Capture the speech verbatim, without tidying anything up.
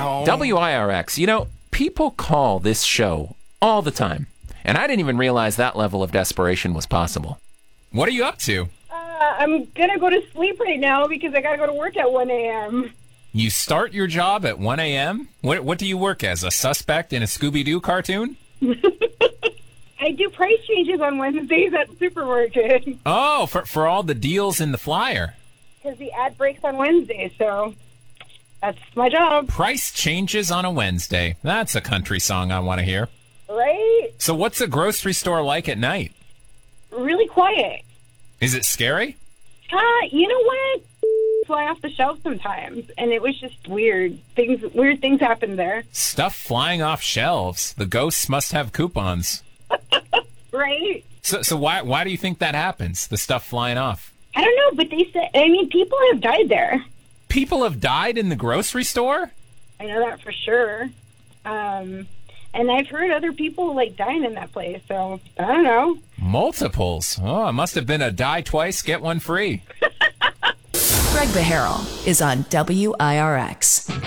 Oh. W I R X. You know, people call this show all the time, and I didn't even realize that level of desperation was possible. What are you up to? Uh, I'm going to go to sleep right now because I got to go to work at one a.m. You start your job at one a.m.? What, what do you work as, a suspect in a Scooby-Doo cartoon? I do price changes on Wednesdays at the supermarket Oh, for, for all the deals in the flyer. because the ad breaks on Wednesdays, so that's my job, Price changes on a Wednesday. That's a country song I want to hear. right? So what's a grocery store like at night? Really quiet. Is it scary? Uh, you know what? Fly off the shelf sometimes, and it was just weird. Things, weird things happened there, Stuff flying off shelves. The ghosts must have coupons. right? So, so why why do you think that happens, the stuff flying off? I don't know, but they said, I mean, people have died there. People have died in the grocery store? I know that for sure. Um, and I've heard other people, like, dying in that place, so I don't know. Multiples. Oh, it must have been a die twice, get one free. Greg Beharrell is on W I R X.